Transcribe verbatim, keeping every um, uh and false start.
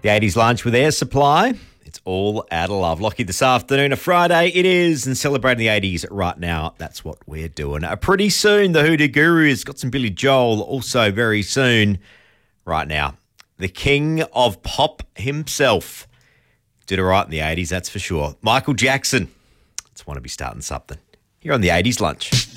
The eighties lunch with Air Supply. It's all out of love. Lockie, this afternoon, a Friday it is, and celebrating the eighties right now. That's what we're doing. Uh, pretty soon, the Hoodoo Gurus got some Billy Joel. Also very soon, right now, the king of pop himself. Did it right in the eighties, that's for sure. Michael Jackson. Let's want to be starting something here on the eighties lunch.